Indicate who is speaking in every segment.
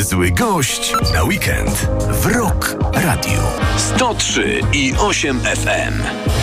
Speaker 1: Niezły gość na weekend w Rock Radio 103,8 FM.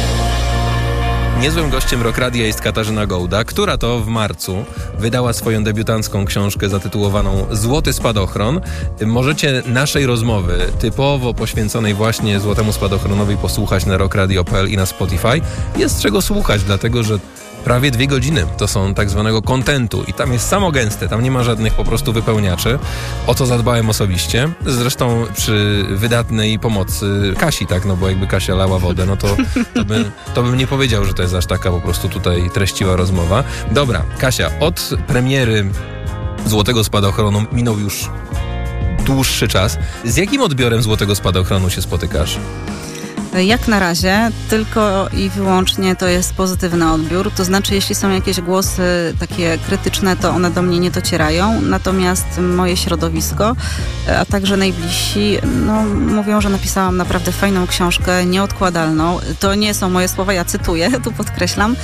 Speaker 2: Niezłym gościem Rock Radia jest Katarzyna Gołda, która to w marcu wydała swoją debiutancką książkę zatytułowaną Złoty Spadochron. Możecie naszej rozmowy typowo poświęconej właśnie Złotemu Spadochronowi posłuchać na rockradio.pl i na Spotify. Jest czego słuchać, dlatego że prawie 2 godziny to są tak zwanego kontentu i tam jest samo gęste, tam nie ma żadnych po prostu wypełniaczy, o co zadbałem osobiście. Zresztą przy wydatnej pomocy Kasi, tak, no bo jakby Kasia lała wodę, no to bym nie powiedział, że to jest aż taka po prostu tutaj treściwa rozmowa. Dobra, Kasia, od premiery Złotego Spadochronu minął już dłuższy czas. Z jakim odbiorem Złotego Spadochronu się spotykasz?
Speaker 3: Jak na razie tylko i wyłącznie to jest pozytywny odbiór, to znaczy jeśli są jakieś głosy takie krytyczne, to one do mnie nie docierają, natomiast moje środowisko, a także najbliżsi, mówią, że napisałam naprawdę fajną książkę, nieodkładalną. To nie są moje słowa, ja cytuję, tu podkreślam,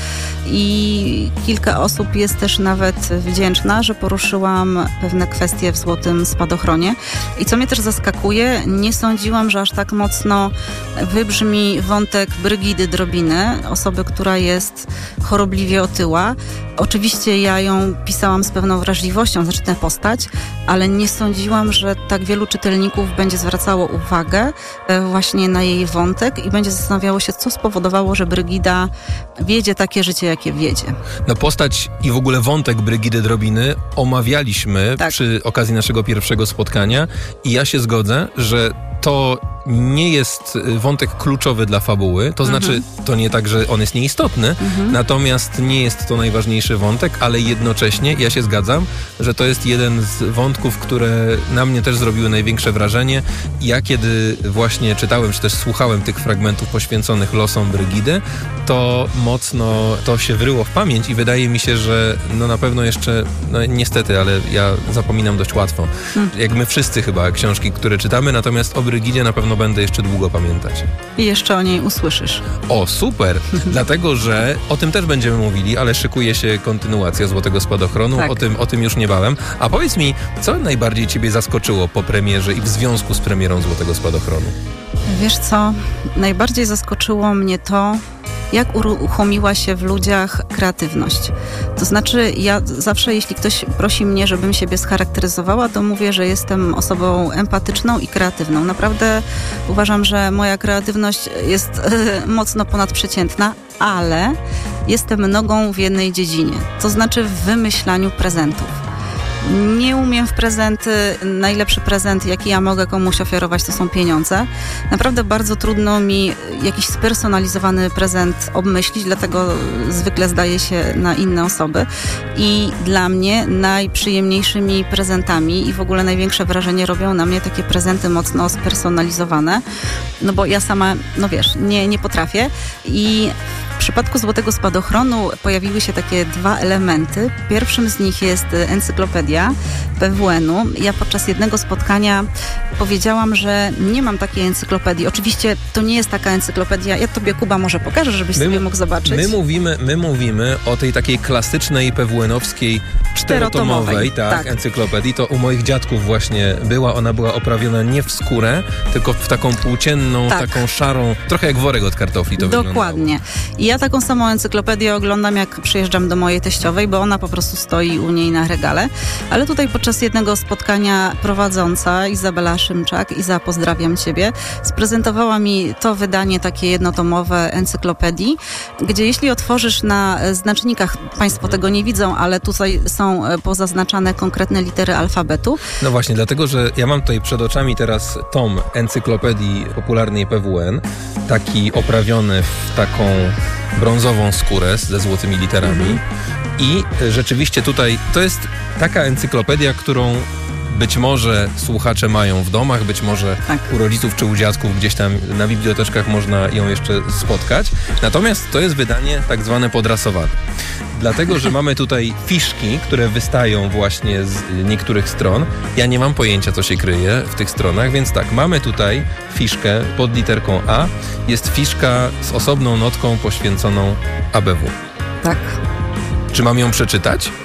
Speaker 3: i kilka osób jest też nawet wdzięczna, że poruszyłam pewne kwestie w Złotym Spadochronie. I co mnie też zaskakuje, nie sądziłam, że aż tak mocno wybrzmi wątek Brygidy Drobiny, osoby, która jest chorobliwie otyła. Oczywiście ja ją pisałam z pewną wrażliwością, znaczy tę postać, ale nie sądziłam, że tak wielu czytelników będzie zwracało uwagę właśnie na jej wątek i będzie zastanawiało się, co spowodowało, że Brygida wiedzie takie życie, jakie wiedzie.
Speaker 2: No postać i w ogóle wątek Brygidy Drobiny omawialiśmy przy okazji naszego pierwszego spotkania i ja się zgodzę, że to nie jest wątek kluczowy dla fabuły, to znaczy to nie tak, że on jest nieistotny, natomiast nie jest to najważniejszy wątek, ale jednocześnie ja się zgadzam, że to jest jeden z wątków, które na mnie też zrobiły największe wrażenie. Ja kiedy właśnie czytałem, czy też słuchałem tych fragmentów poświęconych losom Brygidy, to mocno to się wryło w pamięć i wydaje mi się, że na pewno jeszcze, niestety, ale ja zapominam dość łatwo. Jak my wszyscy chyba książki, które czytamy, natomiast o Brygidzie na pewno będę jeszcze długo pamiętać.
Speaker 3: I jeszcze o niej usłyszysz.
Speaker 2: O, super! Dlatego, że o tym też będziemy mówili, ale szykuje się kontynuacja Złotego Spadochronu. Tak. O tym już niebawem. A powiedz mi, co najbardziej ciebie zaskoczyło po premierze i w związku z premierą Złotego Spadochronu?
Speaker 3: Wiesz co? Najbardziej zaskoczyło mnie to, jak uruchomiła się w ludziach kreatywność. To znaczy, ja zawsze, jeśli ktoś prosi mnie, żebym siebie scharakteryzowała, to mówię, że jestem osobą empatyczną i kreatywną. Naprawdę uważam, że moja kreatywność jest mocno ponadprzeciętna, ale jestem nogą w jednej dziedzinie. To znaczy w wymyślaniu prezentów. Nie umiem w prezenty. Najlepszy prezent, jaki ja mogę komuś ofiarować, to są pieniądze. Naprawdę bardzo trudno mi jakiś spersonalizowany prezent obmyślić, dlatego zwykle zdaje się na inne osoby. I dla mnie najprzyjemniejszymi prezentami i w ogóle największe wrażenie robią na mnie takie prezenty mocno spersonalizowane, bo ja sama, nie potrafię. I w przypadku Złotego Spadochronu pojawiły się takie 2 elementy. Pierwszym z nich jest encyklopedia PWN-u. Ja podczas jednego spotkania powiedziałam, że nie mam takiej encyklopedii. Oczywiście to nie jest taka encyklopedia. Ja tobie, Kuba, może pokażę, żebyś sobie mógł zobaczyć.
Speaker 2: My mówimy o tej takiej klasycznej PWN-owskiej 4-tomowej encyklopedii. To u moich dziadków właśnie była. Ona była oprawiona nie w skórę, tylko w taką płócienną, taką szarą, trochę jak worek od kartofli to wyglądało.
Speaker 3: Dokładnie. I ja taką samą encyklopedię oglądam, jak przyjeżdżam do mojej teściowej, bo ona po prostu stoi u niej na regale. Ale tutaj podczas jednego spotkania prowadząca Izabela Szymczak, Iza, pozdrawiam ciebie, sprezentowała mi to wydanie takie jednotomowe encyklopedii, gdzie jeśli otworzysz na znacznikach, państwo tego nie widzą, ale tutaj są pozaznaczane konkretne litery alfabetu.
Speaker 2: No właśnie, dlatego, że ja mam tutaj przed oczami teraz tom encyklopedii popularnej PWN, taki oprawiony w taką brązową skórę ze złotymi literami. I rzeczywiście tutaj to jest taka encyklopedia, którą być może słuchacze mają w domach, być może u rodziców czy u dziadków gdzieś tam na biblioteczkach można ją jeszcze spotkać. Natomiast to jest wydanie tak zwane podrasowane. Dlatego, że mamy tutaj fiszki, które wystają właśnie z niektórych stron. Ja nie mam pojęcia, co się kryje w tych stronach, więc mamy tutaj fiszkę pod literką A. Jest fiszka z osobną notką poświęconą ABW.
Speaker 3: Tak.
Speaker 2: Czy mam ją przeczytać?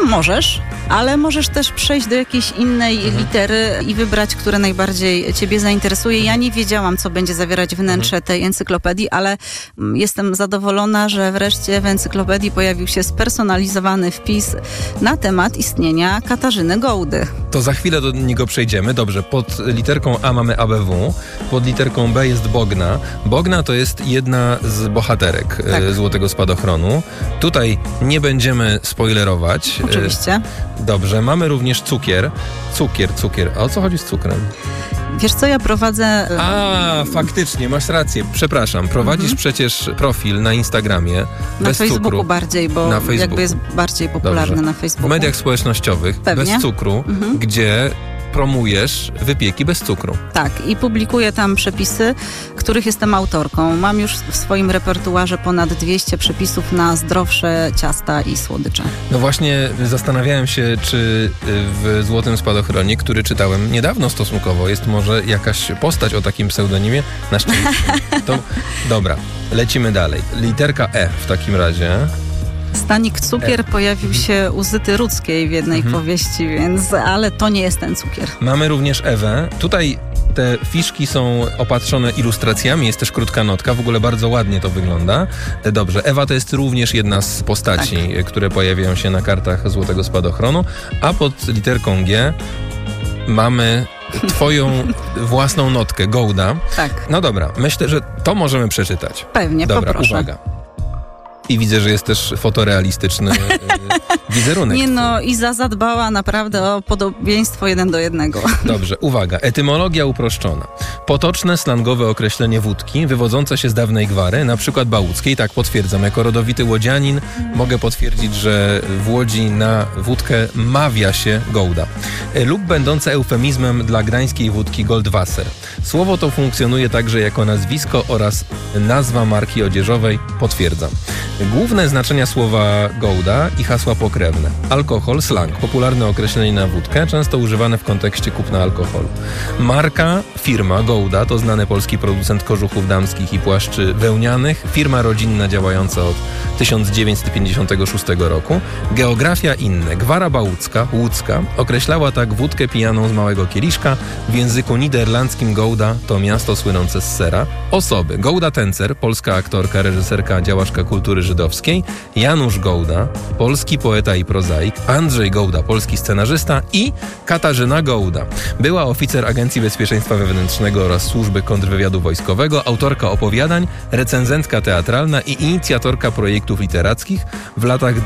Speaker 3: Możesz, ale możesz też przejść do jakiejś innej litery i wybrać, które najbardziej ciebie zainteresuje. Ja nie wiedziałam, co będzie zawierać wnętrze tej encyklopedii, ale jestem zadowolona, że wreszcie w encyklopedii pojawił się spersonalizowany wpis na temat istnienia Katarzyny Gołdy.
Speaker 2: To za chwilę do niego przejdziemy. Dobrze, pod literką A mamy ABW, pod literką B jest Bogna. Bogna to jest jedna z bohaterek Złotego Spadochronu. Tutaj nie będziemy spoilerować.
Speaker 3: Oczywiście.
Speaker 2: Dobrze, mamy również cukier. Cukier. A o co chodzi z cukrem?
Speaker 3: Wiesz co, ja prowadzę...
Speaker 2: Faktycznie, masz rację. Przepraszam, prowadzisz przecież profil na Instagramie
Speaker 3: na
Speaker 2: bez
Speaker 3: Facebooku
Speaker 2: cukru.
Speaker 3: bardziej, bo jakby jest bardziej popularny.
Speaker 2: Dobrze.
Speaker 3: Na Facebooku.
Speaker 2: W mediach społecznościowych
Speaker 3: Pewnie.
Speaker 2: bez cukru, gdzie promujesz wypieki bez cukru.
Speaker 3: Tak, i publikuję tam przepisy, których jestem autorką. Mam już w swoim repertuarze ponad 200 przepisów na zdrowsze ciasta i słodycze.
Speaker 2: No właśnie zastanawiałem się, czy w Złotym Spadochronie, który czytałem niedawno stosunkowo, jest może jakaś postać o takim pseudonimie. Na szczęście. To dobra, lecimy dalej. Literka E w takim razie.
Speaker 3: Stanik cukier pojawił się u Zyty Rudzkiej w jednej powieści, ale to nie jest ten cukier.
Speaker 2: Mamy również Ewę. Tutaj te fiszki są opatrzone ilustracjami, jest też krótka notka, w ogóle bardzo ładnie to wygląda. Dobrze, Ewa to jest również jedna z postaci, które pojawiają się na kartach Złotego Spadochronu, a pod literką G mamy twoją własną notkę, Gołda.
Speaker 3: Tak.
Speaker 2: No dobra, myślę, że to możemy przeczytać.
Speaker 3: Pewnie,
Speaker 2: dobra,
Speaker 3: poproszę.
Speaker 2: Uwaga. I widzę, że jest też fotorealistyczny wizerunek.
Speaker 3: Nie no, Iza zadbała naprawdę o podobieństwo 1:1.
Speaker 2: Dobrze, uwaga. Etymologia uproszczona. Potoczne, slangowe określenie wódki, wywodzące się z dawnej gwary, na przykład bałuckiej, tak potwierdzam. Jako rodowity łodzianin mogę potwierdzić, że w Łodzi na wódkę mawia się Gołda. Lub będące eufemizmem dla gdańskiej wódki Goldwasser. Słowo to funkcjonuje także jako nazwisko oraz nazwa marki odzieżowej, potwierdzam. Główne znaczenia słowa Gołda i hasła pokrewne. Alkohol, slang, popularne określenie na wódkę, często używane w kontekście kupna alkoholu. Marka, firma Gołda to znany polski producent kożuchów damskich i płaszczy wełnianych, firma rodzinna działająca od 1956 roku. Geografia inne. Gwara bałucka, łódzka, określała tak wódkę pijaną z małego kieliszka. W języku niderlandzkim Gołda to miasto słynące z sera. Osoby. Gołda Tencer, polska aktorka, reżyserka, działaczka kultury żydowskiej. Janusz Gołda, polski poeta i prozaik. Andrzej Gołda, polski scenarzysta i Katarzyna Gołda. Była oficer Agencji Bezpieczeństwa Wewnętrznego oraz Służby Kontrwywiadu Wojskowego, autorka opowiadań, recenzentka teatralna i inicjatorka projektów literackich. W latach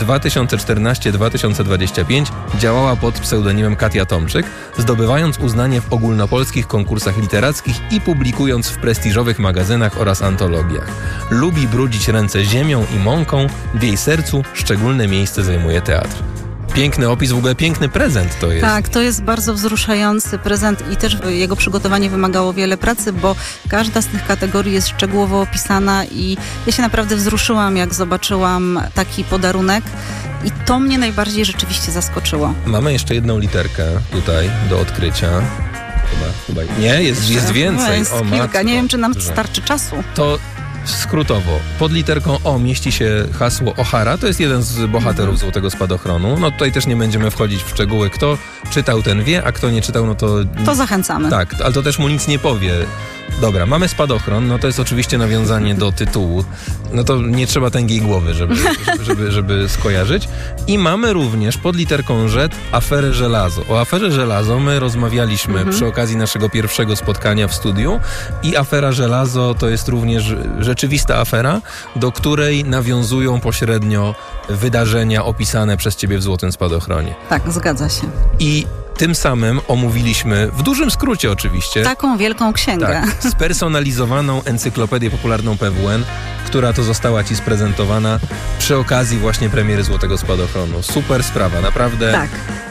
Speaker 2: 2014-2025 działała pod pseudonimem Katia Tomczyk, zdobywając uznanie w ogólnopolskich konkursach literackich i publikując w prestiżowych magazynach oraz antologiach. Lubi brudzić ręce ziemią i mąką, w jej sercu szczególne miejsce zajmuje teatr. Piękny opis, w ogóle piękny prezent to jest.
Speaker 3: Tak, to jest bardzo wzruszający prezent i też jego przygotowanie wymagało wiele pracy, bo każda z tych kategorii jest szczegółowo opisana i ja się naprawdę wzruszyłam, jak zobaczyłam taki podarunek i to mnie najbardziej rzeczywiście zaskoczyło.
Speaker 2: Mamy jeszcze jedną literkę tutaj do odkrycia. Chyba. Nie, jest więcej.
Speaker 3: Jest kilka.
Speaker 2: Matko.
Speaker 3: Nie wiem, czy nam starczy czasu.
Speaker 2: To skrótowo, pod literką O mieści się hasło O'Hara, to jest jeden z bohaterów Złotego Spadochronu. No tutaj też nie będziemy wchodzić w szczegóły, kto czytał, ten wie, a kto nie czytał, no to...
Speaker 3: To zachęcamy.
Speaker 2: Tak, ale to też mu nic nie powie. Dobra, mamy Spadochron, no to jest oczywiście nawiązanie do tytułu. No to nie trzeba tęgiej głowy, żeby skojarzyć. I mamy również pod literką Z aferę Żelazo. O aferze Żelazo my rozmawialiśmy przy okazji naszego pierwszego spotkania w studiu i afera Żelazo to jest również rzeczywista afera, do której nawiązują pośrednio wydarzenia opisane przez ciebie w Złotym Spadochronie.
Speaker 3: Tak, zgadza się.
Speaker 2: I tym samym omówiliśmy, w dużym skrócie oczywiście,
Speaker 3: taką wielką księgę.
Speaker 2: Tak, spersonalizowaną encyklopedię popularną PWN, która to została ci sprezentowana przy okazji właśnie premiery Złotego Spadochronu. Super sprawa, naprawdę.
Speaker 3: Tak.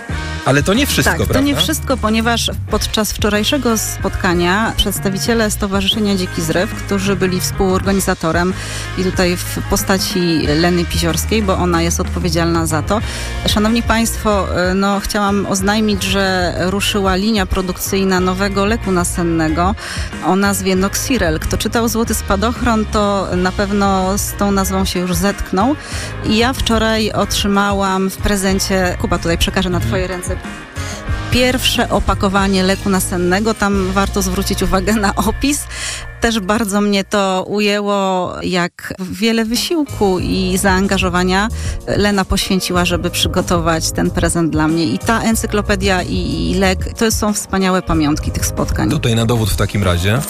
Speaker 2: Ale to nie wszystko,
Speaker 3: prawda?
Speaker 2: prawda?
Speaker 3: To nie wszystko, ponieważ podczas wczorajszego spotkania przedstawiciele Stowarzyszenia Dziki Zryw, którzy byli współorganizatorem i tutaj w postaci Leny Piziorskiej, bo ona jest odpowiedzialna za to. Szanowni Państwo, chciałam oznajmić, że ruszyła linia produkcyjna nowego leku nasennego o nazwie Noxirel. Kto czytał Złoty Spadochron, to na pewno z tą nazwą się już zetknął. I ja wczoraj otrzymałam w prezencie, Kuba tutaj przekaże na Twoje ręce, pierwsze opakowanie leku nasennego. Tam warto zwrócić uwagę na opis. Też bardzo mnie to ujęło, jak wiele wysiłku i zaangażowania Lena poświęciła, żeby przygotować ten prezent dla mnie. I ta encyklopedia i lek, to są wspaniałe pamiątki tych spotkań.
Speaker 2: Tutaj na dowód w takim razie.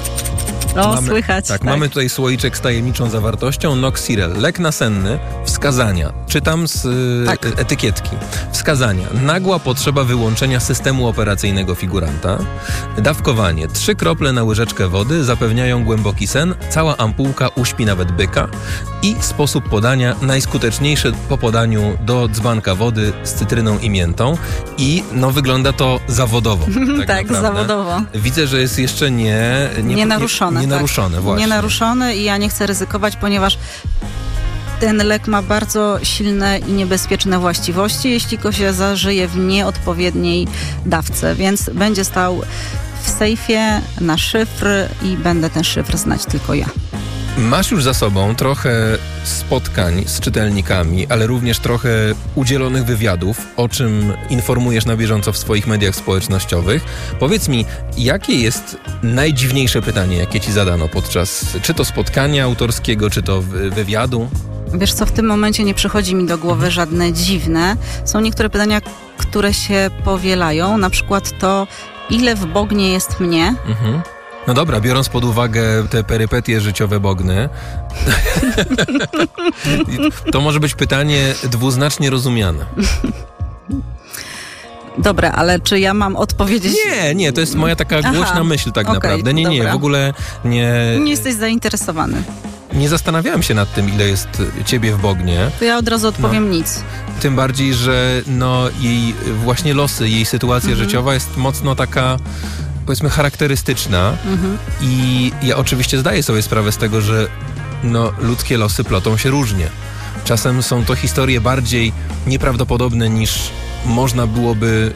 Speaker 3: Słychać.
Speaker 2: Tak, mamy tutaj słoiczek z tajemniczą zawartością. Noxirel, lek nasenny, wskazania. Czytam z etykietki. Wskazania. Nagła potrzeba wyłączenia systemu operacyjnego figuranta. Dawkowanie. 3 krople na łyżeczkę wody zapewniają głęboki sen. Cała ampułka uśpi nawet byka. I sposób podania najskuteczniejszy po podaniu do dzbanka wody z cytryną i miętą. I wygląda to zawodowo.
Speaker 3: Tak, zawodowo.
Speaker 2: Widzę, że jest jeszcze
Speaker 3: nienaruszone.
Speaker 2: Nienaruszone, właśnie.
Speaker 3: Nienaruszone i ja nie chcę ryzykować, ponieważ ten lek ma bardzo silne i niebezpieczne właściwości, jeśli go się zażyje w nieodpowiedniej dawce, więc będzie stał w sejfie na szyfr i będę ten szyfr znać tylko ja.
Speaker 2: Masz już za sobą trochę spotkań z czytelnikami, ale również trochę udzielonych wywiadów, o czym informujesz na bieżąco w swoich mediach społecznościowych. Powiedz mi, jakie jest najdziwniejsze pytanie, jakie ci zadano podczas czy to spotkania autorskiego, czy to wywiadu?
Speaker 3: Wiesz co, w tym momencie nie przychodzi mi do głowy żadne dziwne. Są niektóre pytania, które się powielają, na przykład to, ile w Bognie jest mnie?
Speaker 2: No dobra, biorąc pod uwagę te perypetie życiowe Bogny, to może być pytanie dwuznacznie rozumiane.
Speaker 3: Dobra, ale czy ja mam odpowiedzieć?
Speaker 2: Nie, to jest moja taka głośna myśl naprawdę. Nie, w ogóle nie...
Speaker 3: Nie jesteś zainteresowany.
Speaker 2: Nie zastanawiałem się nad tym, ile jest ciebie w Bognie.
Speaker 3: To ja od razu odpowiem nic.
Speaker 2: Tym bardziej, że jej właśnie losy, jej sytuacja życiowa jest mocno taka, powiedzmy, charakterystyczna. I ja oczywiście zdaję sobie sprawę z tego, że ludzkie losy plotą się różnie. Czasem są to historie bardziej nieprawdopodobne niż można byłoby,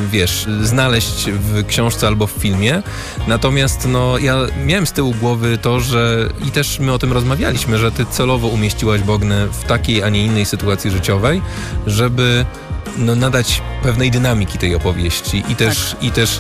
Speaker 2: znaleźć w książce albo w filmie. Natomiast ja miałem z tyłu głowy to, że i też my o tym rozmawialiśmy, że ty celowo umieściłaś Bognę w takiej, a nie innej sytuacji życiowej, żeby nadać pewnej dynamiki tej opowieści i też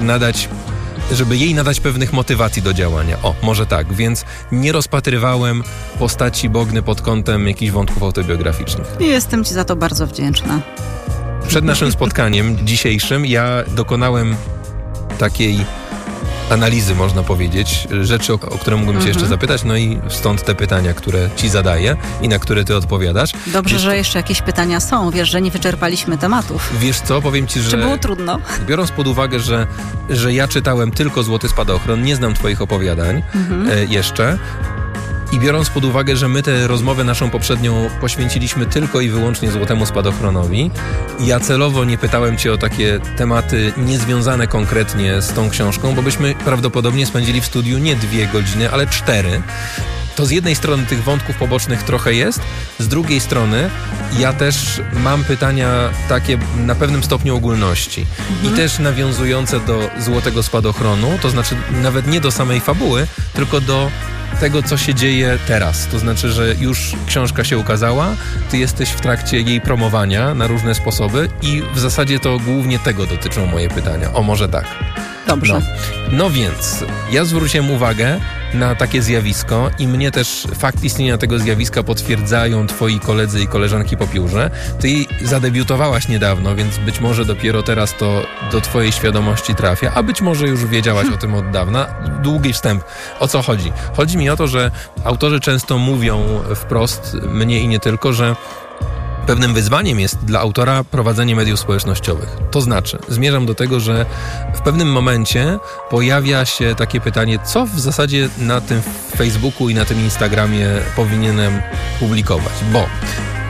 Speaker 2: żeby jej nadać pewnych motywacji do działania. Może tak, więc nie rozpatrywałem postaci Bogny pod kątem jakichś wątków autobiograficznych.
Speaker 3: I jestem ci za to bardzo wdzięczna.
Speaker 2: Przed naszym spotkaniem dzisiejszym ja dokonałem takiej analizy, można powiedzieć, rzeczy, o które mógłbym cię jeszcze zapytać, i stąd te pytania, które ci zadaję i na które ty odpowiadasz.
Speaker 3: Dobrze, że jeszcze jakieś pytania są. Wiesz, że nie wyczerpaliśmy tematów.
Speaker 2: Wiesz co, powiem ci, że...
Speaker 3: Czy było trudno?
Speaker 2: Biorąc pod uwagę, że ja czytałem tylko Złoty Spadochron, nie znam twoich opowiadań jeszcze, i biorąc pod uwagę, że my tę rozmowę naszą poprzednią poświęciliśmy tylko i wyłącznie Złotemu Spadochronowi, ja celowo nie pytałem cię o takie tematy niezwiązane konkretnie z tą książką, bo byśmy prawdopodobnie spędzili w studiu nie 2 godziny, ale 4. To z jednej strony tych wątków pobocznych trochę jest, z drugiej strony ja też mam pytania takie na pewnym stopniu ogólności i też nawiązujące do Złotego Spadochronu, to znaczy nawet nie do samej fabuły, tylko do tego, co się dzieje teraz. To znaczy, że już książka się ukazała, ty jesteś w trakcie jej promowania na różne sposoby i w zasadzie to głównie tego dotyczą moje pytania. Może tak.
Speaker 3: Dobrze.
Speaker 2: No więc, ja zwróciłem uwagę na takie zjawisko i mnie też fakt istnienia tego zjawiska potwierdzają twoi koledzy i koleżanki po piórze. Ty zadebiutowałaś niedawno, więc być może dopiero teraz to do twojej świadomości trafia, a być może już wiedziałaś o tym od dawna. Długi wstęp. O co chodzi? Chodzi mi o to, że autorzy często mówią wprost, mnie i nie tylko, że pewnym wyzwaniem jest dla autora prowadzenie mediów społecznościowych. To znaczy, zmierzam do tego, że w pewnym momencie pojawia się takie pytanie, co w zasadzie na tym Facebooku i na tym Instagramie powinienem publikować, bo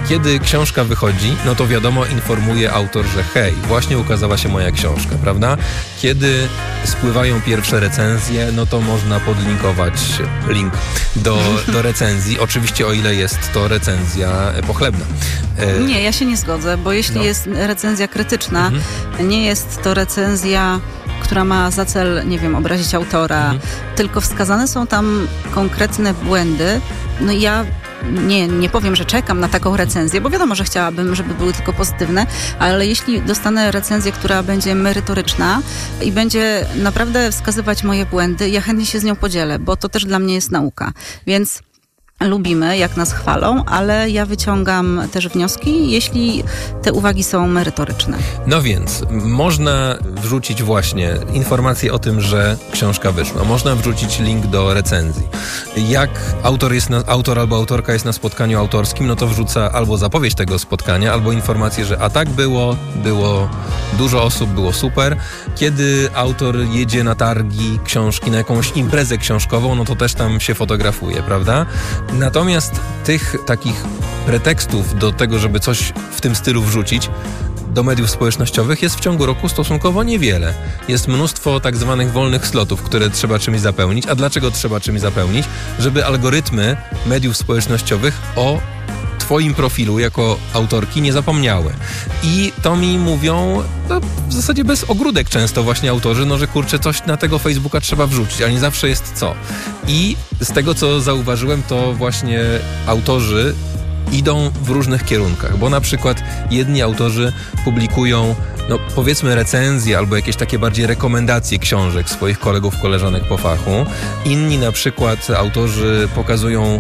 Speaker 2: Kiedy książka wychodzi, no to wiadomo, informuje autor, że hej, właśnie ukazała się moja książka, prawda? Kiedy spływają pierwsze recenzje, no to można podlinkować link do recenzji. Oczywiście o ile jest to recenzja pochlebna.
Speaker 3: Nie, ja się nie zgodzę, bo jeśli jest recenzja krytyczna, nie jest to recenzja, która ma za cel, nie wiem, obrazić autora, tylko wskazane są tam konkretne błędy. No i ja nie powiem, że czekam na taką recenzję, bo wiadomo, że chciałabym, żeby były tylko pozytywne, ale jeśli dostanę recenzję, która będzie merytoryczna i będzie naprawdę wskazywać moje błędy, ja chętnie się z nią podzielę, bo to też dla mnie jest nauka. Więc lubimy, jak nas chwalą, ale ja wyciągam też wnioski, jeśli te uwagi są merytoryczne.
Speaker 2: No więc, można wrzucić właśnie informację o tym, że książka wyszła. Można wrzucić link do recenzji. Jak autor albo autorka jest na spotkaniu autorskim, no to wrzuca albo zapowiedź tego spotkania, albo informację, że a tak było dużo osób, było super. Kiedy autor jedzie na targi książki, na jakąś imprezę książkową, no to też tam się fotografuje, prawda? Natomiast tych takich pretekstów do tego, żeby coś w tym stylu wrzucić do mediów społecznościowych jest w ciągu roku stosunkowo niewiele. Jest mnóstwo tak zwanych wolnych slotów, które trzeba czymś zapełnić. A dlaczego trzeba czymś zapełnić? Żeby algorytmy mediów społecznościowych o twoim profilu jako autorki nie zapomniały. I to mi mówią w zasadzie bez ogródek często właśnie autorzy, no że kurczę, coś na tego Facebooka trzeba wrzucić, ale nie zawsze jest co. I z tego, co zauważyłem, to właśnie autorzy idą w różnych kierunkach, bo na przykład jedni autorzy publikują powiedzmy recenzje albo jakieś takie bardziej rekomendacje książek swoich kolegów, koleżanek po fachu. Inni na przykład autorzy pokazują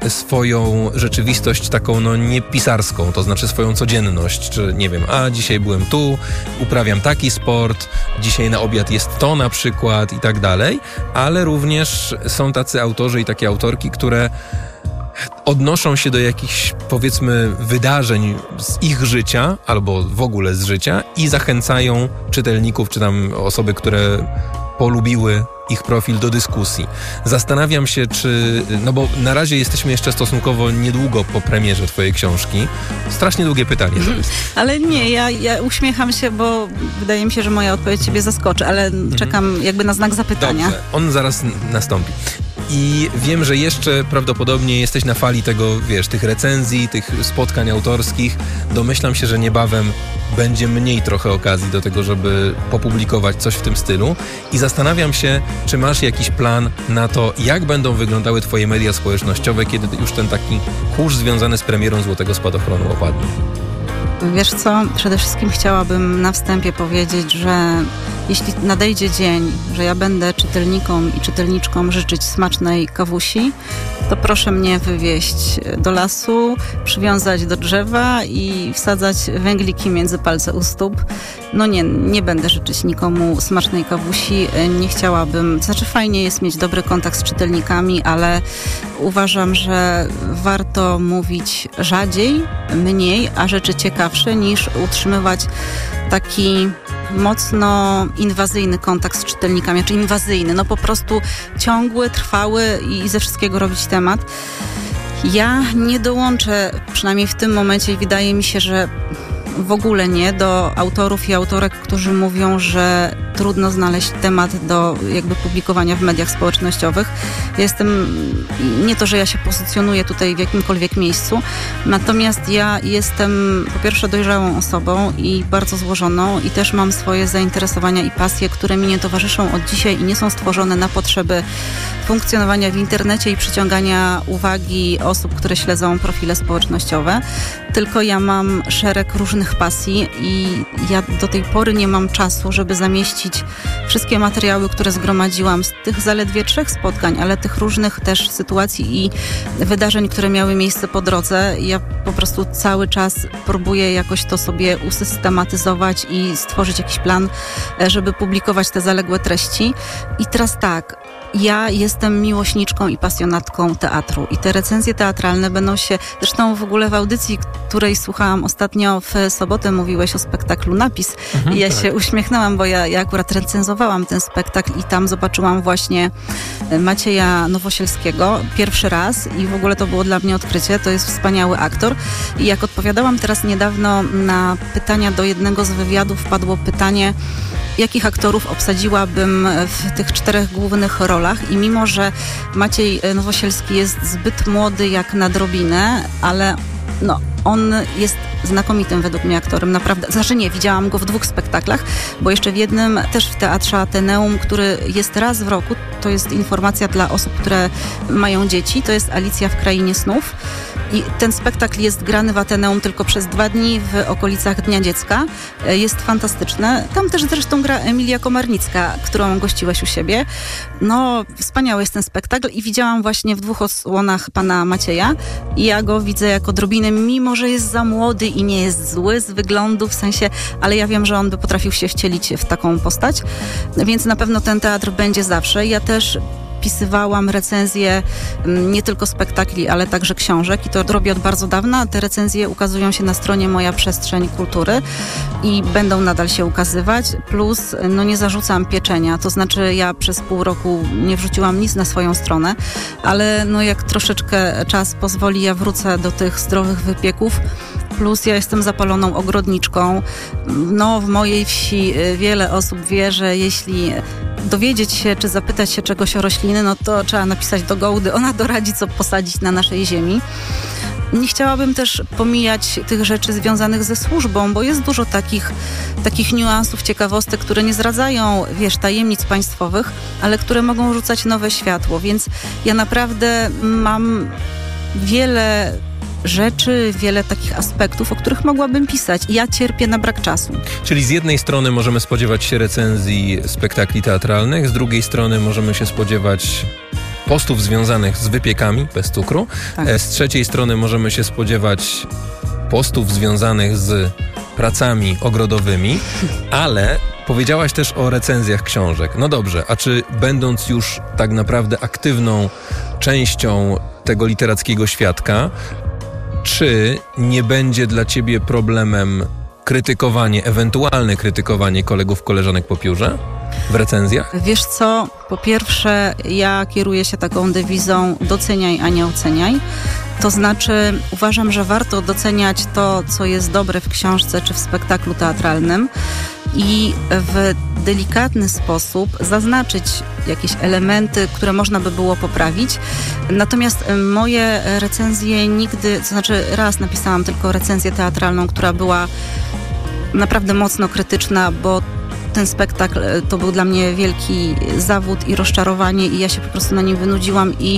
Speaker 2: swoją rzeczywistość taką niepisarską, to znaczy swoją codzienność, czy nie wiem, dzisiaj byłem tu, uprawiam taki sport, dzisiaj na obiad jest to na przykład i tak dalej, ale również są tacy autorzy i takie autorki, które odnoszą się do jakichś, powiedzmy, wydarzeń z ich życia albo w ogóle z życia i zachęcają czytelników, czy tam osoby, które polubiły ich profil do dyskusji. Zastanawiam się, bo na razie jesteśmy jeszcze stosunkowo niedługo po premierze twojej książki. Strasznie długie pytanie to jest.
Speaker 3: Ale nie, ja uśmiecham się, bo wydaje mi się, że moja odpowiedź ciebie zaskoczy, ale czekam jakby na znak zapytania.
Speaker 2: Dobrze, on zaraz nastąpi. I wiem, że jeszcze prawdopodobnie jesteś na fali tego, tych recenzji, tych spotkań autorskich. Domyślam się, że niebawem będzie mniej trochę okazji do tego, żeby popublikować coś w tym stylu. I zastanawiam się, czy masz jakiś plan na to, jak będą wyglądały twoje media społecznościowe, kiedy już ten taki kurz związany z premierą Złotego Spadochronu opadnie.
Speaker 3: Wiesz co, przede wszystkim chciałabym na wstępie powiedzieć, że jeśli nadejdzie dzień, że ja będę czytelnikom i czytelniczkom życzyć smacznej kawusi, to proszę mnie wywieźć do lasu, przywiązać do drzewa i wsadzać węgliki między palce u stóp. Nie będę życzyć nikomu smacznej kawusi. Nie chciałabym, fajnie jest mieć dobry kontakt z czytelnikami, ale uważam, że warto mówić rzadziej, mniej, a rzeczy ciekawsze, niż utrzymywać taki mocno inwazyjny kontakt z czytelnikami, znaczy inwazyjny, po prostu ciągły, trwały i ze wszystkiego robić temat. Ja nie dołączę, przynajmniej w tym momencie, wydaje mi się, że w ogóle nie, do autorów i autorek, którzy mówią, że trudno znaleźć temat do publikowania w mediach społecznościowych. Nie to, że ja się pozycjonuję tutaj w jakimkolwiek miejscu, natomiast ja jestem po pierwsze dojrzałą osobą i bardzo złożoną i też mam swoje zainteresowania i pasje, które mi nie towarzyszą od dzisiaj i nie są stworzone na potrzeby funkcjonowania w internecie i przyciągania uwagi osób, które śledzą profile społecznościowe, tylko ja mam szereg różnych pasji i ja do tej pory nie mam czasu, żeby zamieścić wszystkie materiały, które zgromadziłam z tych zaledwie 3 spotkań, ale tych różnych też sytuacji i wydarzeń, które miały miejsce po drodze. Ja po prostu cały czas próbuję jakoś to sobie usystematyzować i stworzyć jakiś plan, żeby publikować te zaległe treści. I teraz tak, Ja jestem miłośniczką i pasjonatką teatru i te recenzje teatralne będą się, zresztą w ogóle w audycji, której słuchałam ostatnio w sobotę, mówiłeś o spektaklu Napis i ja się uśmiechnęłam, bo ja akurat recenzowałam ten spektakl i tam zobaczyłam właśnie Macieja Nowosielskiego pierwszy raz i w ogóle to było dla mnie odkrycie, to jest wspaniały aktor i jak odpowiadałam teraz niedawno na pytania do jednego z wywiadów, padło pytanie, jakich aktorów obsadziłabym w tych 4 głównych rolach i mimo, że Maciej Nowosielski jest zbyt młody jak na drobinę, ale on jest znakomitym według mnie aktorem, naprawdę. Znaczy nie, widziałam go w 2 spektaklach, bo jeszcze w jednym też w Teatrze Ateneum, który jest raz w roku, to jest informacja dla osób, które mają dzieci, to jest Alicja w Krainie Snów. I ten spektakl jest grany w Ateneum tylko przez 2 dni w okolicach Dnia Dziecka. Jest fantastyczny. Tam też zresztą gra Emilia Komarnicka, którą gościłeś u siebie. Wspaniały jest ten spektakl i widziałam właśnie w 2 odsłonach pana Macieja i ja go widzę jako drobinę, mimo że jest za młody i nie jest zły z wyglądu, w sensie, ale ja wiem, że on by potrafił się wcielić w taką postać, więc na pewno ten teatr będzie zawsze. Ja też pisywałam recenzje nie tylko spektakli, ale także książek i to robię od bardzo dawna. Te recenzje ukazują się na stronie Moja Przestrzeń Kultury i będą nadal się ukazywać. Plus, nie zarzucam pieczenia, to znaczy ja przez pół roku nie wrzuciłam nic na swoją stronę, ale jak troszeczkę czas pozwoli, ja wrócę do tych zdrowych wypieków. Plus ja jestem zapaloną ogrodniczką. W mojej wsi wiele osób wie, że jeśli dowiedzieć się, czy zapytać się czegoś o rośliny, to trzeba napisać do Gołdy. Ona doradzi, co posadzić na naszej ziemi. Nie chciałabym też pomijać tych rzeczy związanych ze służbą, bo jest dużo takich niuansów, ciekawostek, które nie zdradzają, tajemnic państwowych, ale które mogą rzucać nowe światło. Więc ja naprawdę mam wiele rzeczy, wiele takich aspektów, o których mogłabym pisać. Ja cierpię na brak czasu.
Speaker 2: Czyli z jednej strony możemy spodziewać się recenzji spektakli teatralnych, z drugiej strony możemy się spodziewać postów związanych z wypiekami bez cukru, tak. Z trzeciej strony możemy się spodziewać postów związanych z pracami ogrodowymi, ale powiedziałaś też o recenzjach książek. No dobrze, a czy będąc już tak naprawdę aktywną częścią tego literackiego świadka, czy nie będzie dla ciebie problemem ewentualne krytykowanie kolegów, koleżanek po piórze w recenzjach?
Speaker 3: Wiesz co, po pierwsze ja kieruję się taką dewizą doceniaj, a nie oceniaj. To znaczy uważam, że warto doceniać to, co jest dobre w książce czy w spektaklu teatralnym i w delikatny sposób zaznaczyć jakieś elementy, które można by było poprawić. Natomiast moje recenzje nigdy, to znaczy raz napisałam tylko recenzję teatralną, która była naprawdę mocno krytyczna, bo ten spektakl to był dla mnie wielki zawód i rozczarowanie i ja się po prostu na nim wynudziłam i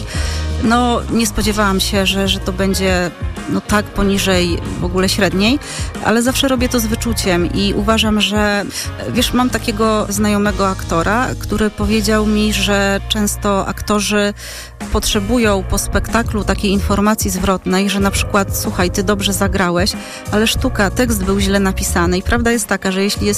Speaker 3: nie spodziewałam się, że to będzie tak poniżej w ogóle średniej, ale zawsze robię to z wyczuciem i uważam, że mam takiego znajomego aktora, który powiedział mi, że często aktorzy potrzebują po spektaklu takiej informacji zwrotnej, że na przykład słuchaj, ty dobrze zagrałeś, ale sztuka, tekst był źle napisany i prawda jest taka, że jeśli jest